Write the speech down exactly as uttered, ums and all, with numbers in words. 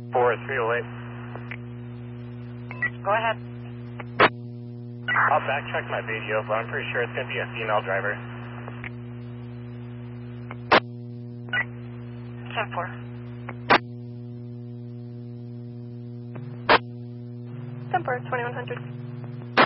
four three oh eight. Go ahead. I'll backtrack my video, but I'm pretty sure it's going to be a female driver. ten four. ten four, twenty-one hundred.